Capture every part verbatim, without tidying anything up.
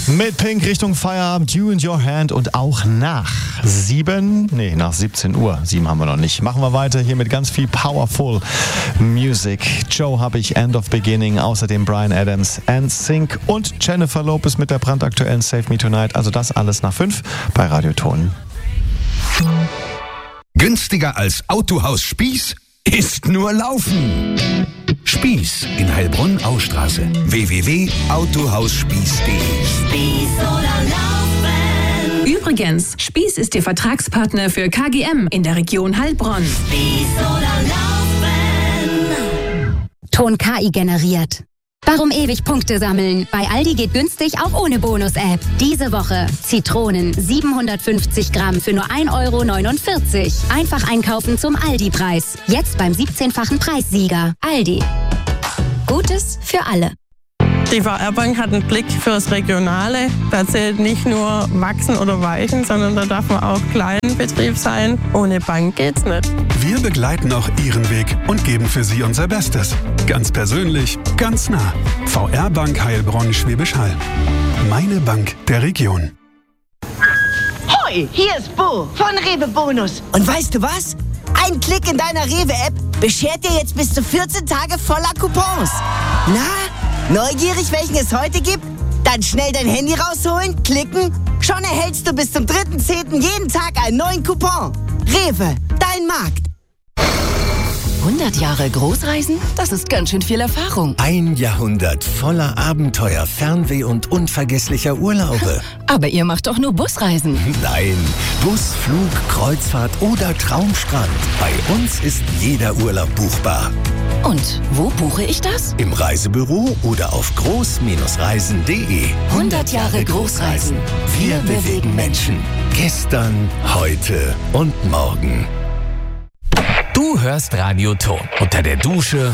Mit Pink Richtung Feierabend, You in Your Hand und auch nach sieben, nee, nach siebzehn Uhr, sieben haben wir noch nicht. Machen wir weiter hier mit ganz viel Powerful Music. Joe habe ich, End of Beginning, außerdem Bryan Adams, N Sync und Jennifer Lopez mit der brandaktuellen Save Me Tonight. Also das alles nach fünf bei Radioton. Günstiger als Autohaus Spieß ist nur Laufen. Spieß in Heilbronn-Austraße. w w w punkt autohausspieß punkt de. Spieß oder Laufen. Übrigens, Spieß ist Ihr Vertragspartner für K G M in der Region Heilbronn. Spieß oder Laufen. Ton K I generiert. Warum ewig Punkte sammeln? Bei Aldi geht günstig auch ohne Bonus-App. Diese Woche Zitronen siebenhundertfünfzig Gramm für nur ein Euro neunundvierzig. Einfach einkaufen zum Aldi-Preis. Jetzt beim siebzehnfachen Preissieger. Aldi. Gutes für alle. Die V R-Bank hat einen Blick fürs Regionale. Da zählt nicht nur wachsen oder weichen, sondern da darf man auch Kleinbetrieb sein. Ohne Bank geht's nicht. Wir begleiten auch Ihren Weg und geben für Sie unser Bestes. Ganz persönlich, ganz nah. V R-Bank Heilbronn-Schwäbisch Hall. Meine Bank der Region. Hoi, hier ist Bo von Rewe Bonus. Und weißt du was? Ein Klick in deiner Rewe-App beschert dir jetzt bis zu vierzehn Tage voller Coupons. Na, neugierig, welchen es heute gibt? Dann schnell dein Handy rausholen, klicken. Schon erhältst du bis zum dritten zehnten jeden Tag einen neuen Coupon. Rewe, dein Markt. hundert Jahre Großreisen? Das ist ganz schön viel Erfahrung. Ein Jahrhundert voller Abenteuer, Fernweh und unvergesslicher Urlaube. Aber ihr macht doch nur Busreisen. Nein, Bus, Flug, Kreuzfahrt oder Traumstrand. Bei uns ist jeder Urlaub buchbar. Und wo buche ich das? Im Reisebüro oder auf groß Reisen punkt de. hundert Jahre Großreisen. Wir bewegen Menschen. Gestern, heute und morgen. Du hörst Radioton. Unter der Dusche,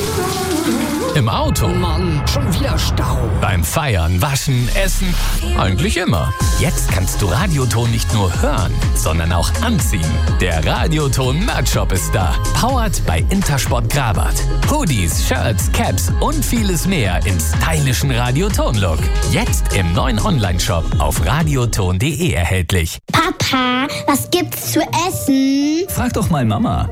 im Auto, Mann, schon wieder Stau. beim Feiern, Waschen, Essen, eigentlich immer. Jetzt kannst du Radioton nicht nur hören, sondern auch anziehen. Der Radioton Merch Shop ist da. Powered bei Intersport Grabat. Hoodies, Shirts, Caps und vieles mehr im stylischen Radioton-Look. Jetzt im neuen Online-Shop auf radioton punkt de erhältlich. Papa, was gibt's zu essen? Frag doch mal Mama.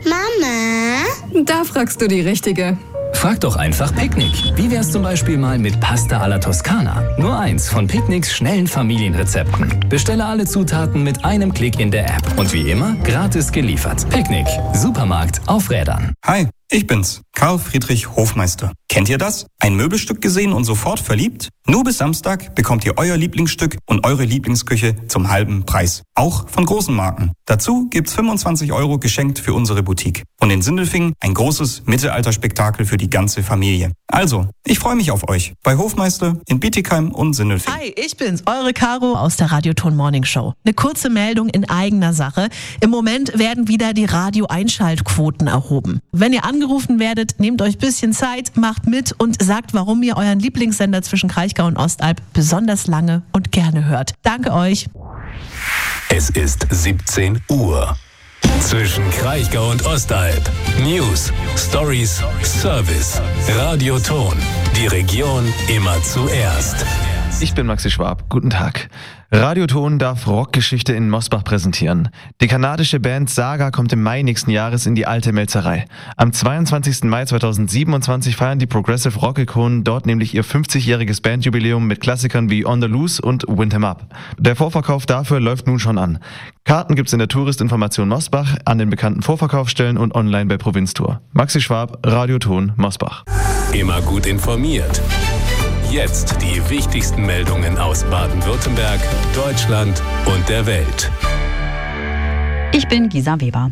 Mama? Da fragst du die Richtige. Frag doch einfach Picknick. Wie wär's zum Beispiel mal mit Pasta alla Toskana? Nur eins von Picknicks schnellen Familienrezepten. Bestelle alle Zutaten mit einem Klick in der App. Und wie immer, gratis geliefert. Picknick. Supermarkt auf Rädern. Hi, ich bin's, Karl Friedrich Hofmeister. Kennt ihr das? Ein Möbelstück gesehen und sofort verliebt? Nur bis Samstag bekommt ihr euer Lieblingsstück und eure Lieblingsküche zum halben Preis. Auch von großen Marken. Dazu gibt's fünfundzwanzig Euro geschenkt für unsere Boutique. Und in Sindelfingen ein großes Mittelalterspektakel für die ganze Familie. Also, ich freue mich auf euch bei Hofmeister in Bietigheim und Sindelfingen. Hi, ich bin's, eure Caro aus der Radioton Morning Show. Eine kurze Meldung in eigener Sache. Im Moment werden wieder die Radio-Einschaltquoten erhoben. Wenn ihr angerufen werdet, nehmt euch ein bisschen Zeit, macht mit und sagt, warum ihr euren Lieblingssender zwischen Kraichgau und Ostalb besonders lange und gerne hört. Danke euch. Es ist siebzehn Uhr. Zwischen Kraichgau und Ostalb. News, Stories, Service. Radioton. Die Region immer zuerst. Ich bin Maxi Schwab. Guten Tag. Radioton darf Rockgeschichte in Mosbach präsentieren. Die kanadische Band Saga kommt im Mai nächsten Jahres in die alte Melzerei. Am zweiundzwanzigsten Mai zweitausendsiebenundzwanzig feiern die Progressive Rock-Ikonen dort nämlich ihr fünfzigjähriges Bandjubiläum mit Klassikern wie On the Loose und Wind 'Em Up. Der Vorverkauf dafür läuft nun schon an. Karten gibt's in der Touristinformation Mosbach, an den bekannten Vorverkaufsstellen und online bei Provinztour. Maxi Schwab, Radioton, Mosbach. Immer gut informiert. Jetzt die wichtigsten Meldungen aus Baden-Württemberg, Deutschland und der Welt. Ich bin Gisa Weber.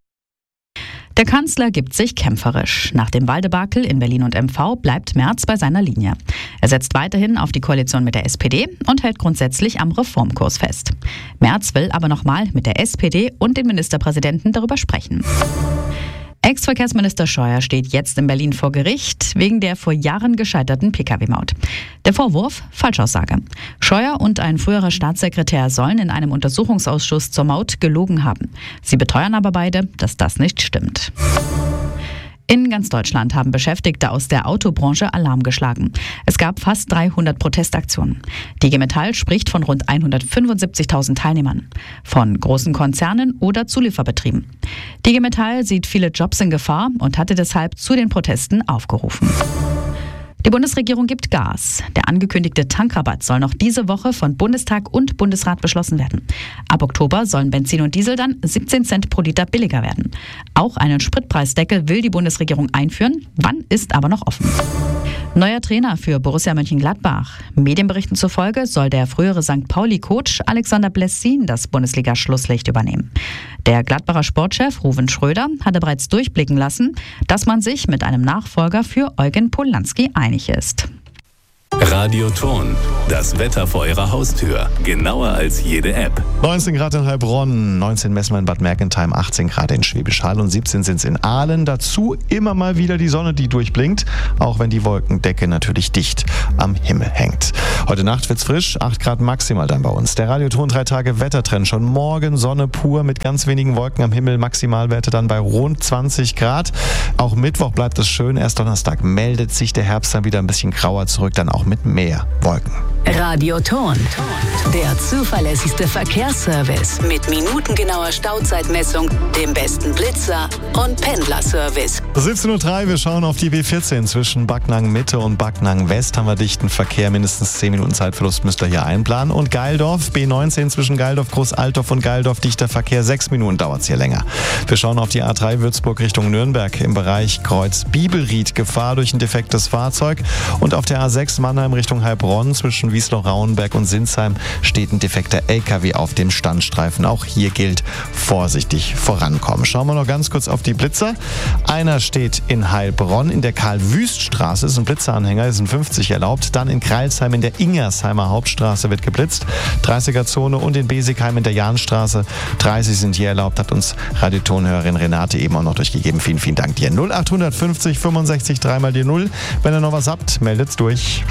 Der Kanzler gibt sich kämpferisch. Nach dem Wahldebakel in Berlin und M V bleibt Merz bei seiner Linie. Er setzt weiterhin auf die Koalition mit der S P D und hält grundsätzlich am Reformkurs fest. Merz will aber nochmal mit der S P D und den Ministerpräsidenten darüber sprechen. Ex-Verkehrsminister Scheuer steht jetzt in Berlin vor Gericht wegen der vor Jahren gescheiterten P K W-Maut. Der Vorwurf? Falschaussage. Scheuer und ein früherer Staatssekretär sollen in einem Untersuchungsausschuss zur Maut gelogen haben. Sie beteuern aber beide, dass das nicht stimmt. In ganz Deutschland haben Beschäftigte aus der Autobranche Alarm geschlagen. Es gab fast dreihundert Protestaktionen. Die I G Metall spricht von rund hundertfünfundsiebzigtausend Teilnehmern. Von großen Konzernen oder Zulieferbetrieben. Die I G Metall sieht viele Jobs in Gefahr und hatte deshalb zu den Protesten aufgerufen. Die Bundesregierung gibt Gas. Der angekündigte Tankrabatt soll noch diese Woche von Bundestag und Bundesrat beschlossen werden. Ab Oktober sollen Benzin und Diesel dann siebzehn Cent pro Liter billiger werden. Auch einen Spritpreisdeckel will die Bundesregierung einführen. Wann ist aber noch offen. Neuer Trainer für Borussia Mönchengladbach. Medienberichten zufolge soll der frühere Sankt Pauli-Coach Alexander Blessin das Bundesliga-Schlusslicht übernehmen. Der Gladbacher Sportchef Ruven Schröder hatte bereits durchblicken lassen, dass man sich mit einem Nachfolger für Eugen Polanski einig ist. Radioton, das Wetter vor Ihrer Haustür. Genauer als jede App. neunzehn Grad in Heilbronn, neunzehn messen wir in Bad Mergentheim, achtzehn Grad in Schwäbisch Hall und siebzehn sind es in Aalen. Dazu immer mal wieder die Sonne, die durchblinkt, auch wenn die Wolkendecke natürlich dicht am Himmel hängt. Heute Nacht wird's frisch, acht Grad maximal dann bei uns. Der Radioton drei Tage Wettertrend. Schon morgen Sonne pur mit ganz wenigen Wolken am Himmel. Maximalwerte dann bei rund zwanzig Grad. Auch Mittwoch bleibt es schön. Erst Donnerstag meldet sich der Herbst dann wieder ein bisschen grauer zurück, dann auch mit mehr Wolken. Radioton, der zuverlässigste Verkehrsservice mit minutengenauer Stauzeitmessung, dem besten Blitzer und Pendlerservice. siebzehn Uhr drei, wir schauen auf die B vierzehn. Zwischen Backnang Mitte und Backnang West haben wir dichten Verkehr. Mindestens zehn Minuten Zeitverlust müsst ihr hier einplanen. Und Geildorf, B neunzehn zwischen Geildorf, Großaltorf und Geildorf, dichter Verkehr. Sechs Minuten dauert es hier länger. Wir schauen auf die A drei Würzburg Richtung Nürnberg. Im Bereich Kreuz Bibelried Gefahr durch ein defektes Fahrzeug. Und auf der A sechs Mannheim Richtung Heilbronn zwischen Wiesloch-Rauenberg und Sinsheim steht ein defekter L K W auf dem Standstreifen. Auch hier gilt vorsichtig vorankommen. Schauen wir noch ganz kurz auf die Blitzer. Einer steht in Heilbronn in der Karl-Wüst-Straße, ist ein Blitzeranhänger, ist ein fünfzig erlaubt. Dann in Kreilsheim in der Ingersheimer Hauptstraße wird geblitzt. dreißiger-Zone und in Besigheim in der Jahnstraße. dreißig sind hier erlaubt, hat uns Radiotonhörerin Renate eben auch noch durchgegeben. Vielen, vielen Dank dir. null acht fünfzig fünfundsechzig drei mal die null. Wenn ihr noch was habt, meldet's durch.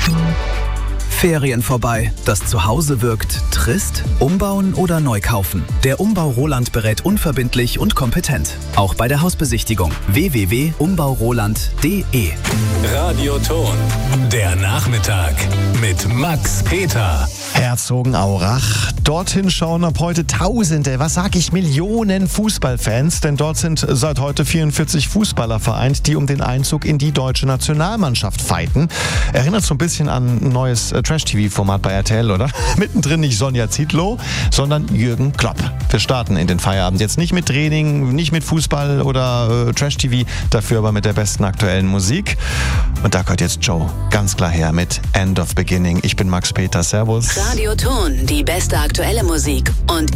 Ferien vorbei. Das Zuhause wirkt trist? Umbauen oder neu kaufen? Der Umbau Roland berät unverbindlich und kompetent. Auch bei der Hausbesichtigung. w w w punkt umbau roland punkt d e. Radioton, der Nachmittag mit Max Peter. Herzogenaurach. Dorthin schauen ab heute Tausende, was sag ich, Millionen Fußballfans, denn dort sind seit heute vierundvierzig Fußballer vereint, die um den Einzug in die deutsche Nationalmannschaft fighten. Erinnert so ein bisschen an ein neues äh, Trash-T V-Format bei R T L, oder? Mittendrin nicht Sonja Zietlow, sondern Jürgen Klopp. Wir starten in den Feierabend jetzt nicht mit Training, nicht mit Fußball oder äh, Trash-T V, dafür aber mit der besten aktuellen Musik. Und da gehört jetzt Joe ganz klar her mit End of Beginning. Ich bin Max Peter, servus. Radioton, die beste aktuelle Musik und